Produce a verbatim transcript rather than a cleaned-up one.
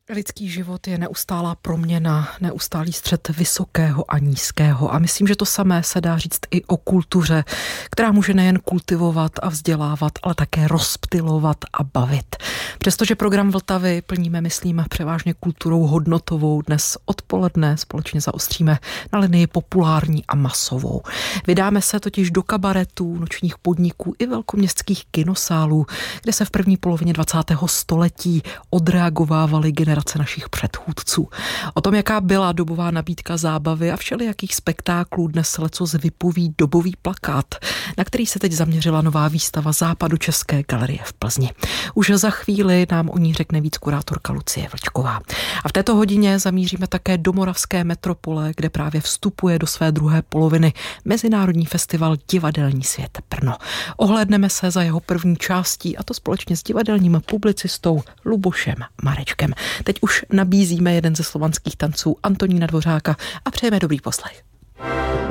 Lidský život je neustálá proměna, neustálý střet vysokého a nízkého a myslím, že to samé se dá říct i o kultuře, která může nejen kultivovat a vzdělávat, ale také rozptylovat a bavit. Přestože program Vltavy plníme, myslím, převážně kulturou hodnotovou, dnes odpoledne společně zaostříme na linii populární a masovou. Vydáme se totiž do kabaretů, nočních podniků i velkoměstských kinosálů, kde se v první polovině dvacátého století odreagovávaly generace našich předchůdců. O tom, jaká byla dobová nabídka zábavy a všelijakých spektáklů, dnes lecos vypoví dobový plakát, na který se teď zaměřila nová výstava Západočeské galerie v Plzni. Už za chvíli nám o ní řekne víc kurátorka Lucie Vlčková. A v této hodině zamíříme také do moravské metropole, kde právě vstupuje do své druhé poloviny Mezinárodní festival Divadelní svět Brno. Ohlédneme se za jeho první částí, a to společně s divadelním publicistou Lubošem Marečkem. Teď už nabízíme jeden ze slovanských tanců Antonína Dvořáka a přejeme dobrý poslech.